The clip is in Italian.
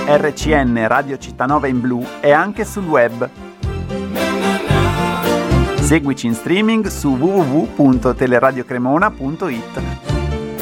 RCN Radio Cittanova in blu e anche sul web. Seguici in streaming su www.teleradiocremona.it.